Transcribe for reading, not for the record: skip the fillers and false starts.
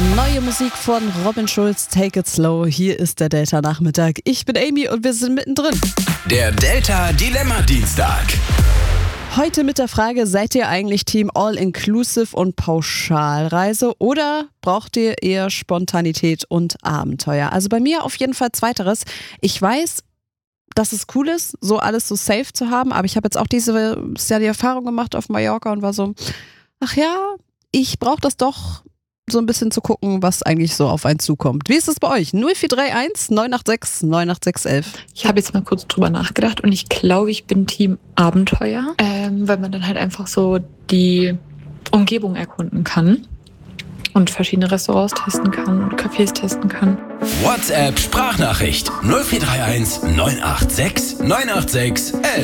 Neue Musik von Robin Schulz, Take It Slow. Hier ist der Delta-Nachmittag. Ich bin Amy und wir sind mittendrin. Der Delta-Dilemma-Dienstag. Heute mit der Frage, seid ihr eigentlich Team All-Inclusive und Pauschalreise oder braucht ihr eher Spontanität und Abenteuer? Also bei mir auf jeden Fall zweiteres. Ich weiß, dass es cool ist, so alles so safe zu haben, aber ich habe jetzt auch dieses Jahr die Erfahrung gemacht auf Mallorca und war so, ach ja, ich brauche das doch, so ein bisschen zu gucken, was eigentlich so auf einen zukommt. Wie ist es bei euch? 0431 986 98611. Ich habe jetzt mal kurz drüber nachgedacht und ich glaube, ich bin Team Abenteuer, weil man dann halt einfach so die Umgebung erkunden kann und verschiedene Restaurants testen kann und Cafés testen kann. WhatsApp Sprachnachricht 0431 986 986 11.